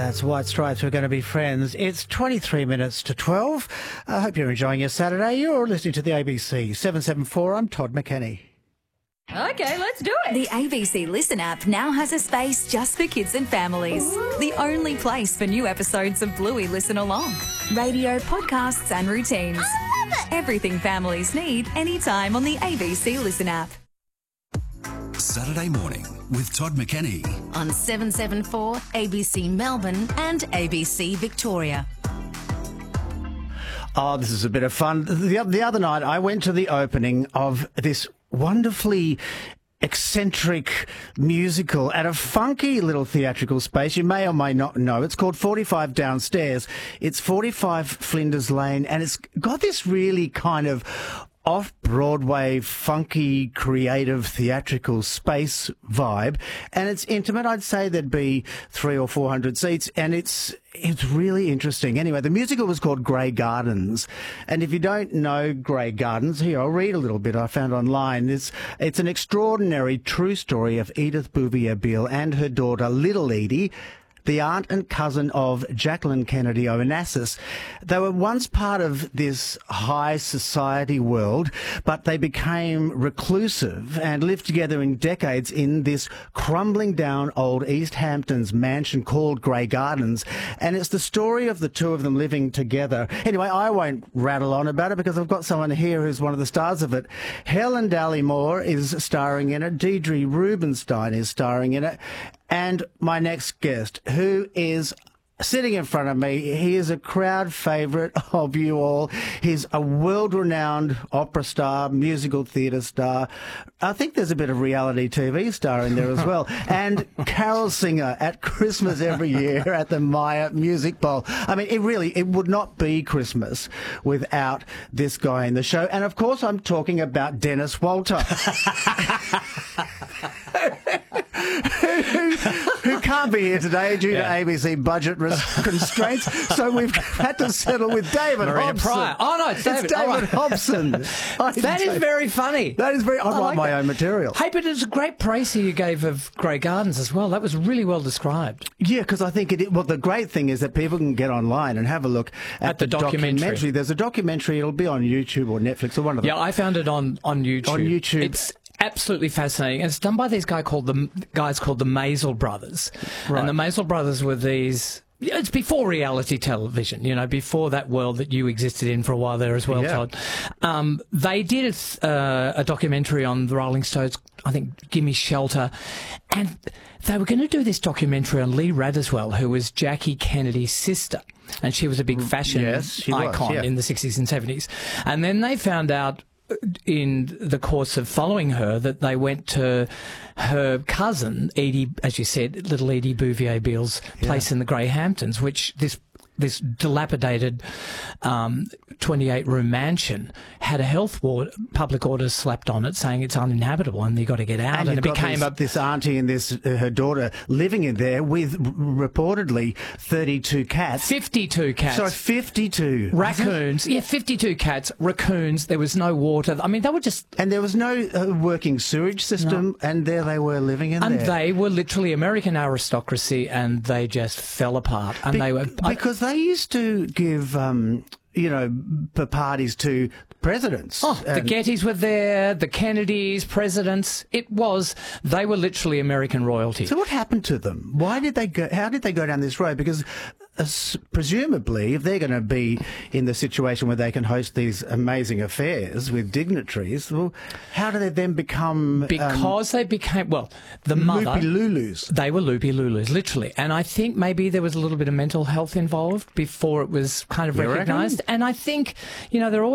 That's White Stripes. We're going to be friends. It's 23 minutes to 12. I hope you're enjoying your Saturday. You're listening to the ABC 774. I'm Todd McKenney. Okay, let's do it. The ABC Listen app now has a space just for kids and families. The only place for new episodes of Bluey Listen Along. Radio, podcasts and routines. I love it. Everything families need anytime on the ABC Listen app. Saturday morning with Todd McKenney On 774, ABC Melbourne and ABC Victoria. Oh, this is a bit of fun. The other night, I went to the opening of this wonderfully eccentric musical at a funky little theatrical space. You may or may not know. It's called 45 Downstairs. It's 45 Flinders Lane, and it's got this really kind of off-Broadway, funky, creative, theatrical space vibe, and it's intimate. I'd say there'd be 300 or 400 seats, and it's really interesting. Anyway, the musical was called Grey Gardens, and if you don't know Grey Gardens, here, I'll read a little bit I found online. It's an extraordinary true story of Edith Bouvier Beale and her daughter, Little Edie, the aunt and cousin of Jacqueline Kennedy Onassis. They were once part of this high society world, but they became reclusive and lived together in decades in this crumbling down old East Hamptons mansion called Grey Gardens. And it's the story of the two of them living together. Anyway, I won't rattle on about it because I've got someone here who's one of the stars of it. Helen Dallimore is starring in it. Deidre Rubenstein is starring in it. And my next guest, who is sitting in front of me, he is a crowd favourite of you all. He's a world-renowned opera star, musical theatre star. I think there's a bit of reality TV star in there as well. And carol singer at Christmas every year at the Myer Music Bowl. I mean, it would not be Christmas without this guy in the show. And, of course, I'm talking about Dennis Walter. who can't be here today due to ABC budget constraints. So we've had to settle with David Maria Hobson. Pryor. Oh, no, it's David. It's David Hobson. That is very funny. That is very... I write my own material. Hey, but it's a great praise you gave of Grey Gardens as well. That was really well described. Yeah, because I think well, the great thing is that people can get online and have a look at the documentary. There's a documentary. It'll be on YouTube or Netflix or one of them. Yeah, I found it on YouTube. On YouTube. It's absolutely fascinating. And it's done by these guys called the Maisel brothers. Right. And the Maisel brothers were these... It's before reality television, before that world that you existed in for a while there as well, Yeah. Todd. They did a documentary on the Rolling Stones, I think, Gimme Shelter, and they were going to do this documentary on Lee Radziwill, who was Jackie Kennedy's sister, and she was a big fashion icon in the 60s and 70s. And then they found out in the course of following her that they went to her cousin, Edie, as you said, little Edie Bouvier Beale's place in the Grey Hamptons, which this dilapidated 28-room mansion had a public order slapped on it saying it's uninhabitable and you got to get out. And it became this auntie and her daughter living in there with reportedly 32 cats. 52 cats. Sorry, 52. Raccoons. Yeah, 52 cats, raccoons. There was no water. I mean, they were just... And there was no working sewage system, and there they were living in there. And they were literally American aristocracy, and they just fell apart. And they were... Because they used to give, parties to presidents. Oh, the Gettys were there, the Kennedys, presidents. They were literally American royalty. So what happened to them? How did they go down this road? Because presumably, if they're going to be in the situation where they can host these amazing affairs with dignitaries, well, how do they then become... Because they became, the mother... Loopy Lulus. They were Loopy Lulus, literally. And I think maybe there was a little bit of mental health involved before it was kind of recognised. And I think, they're always...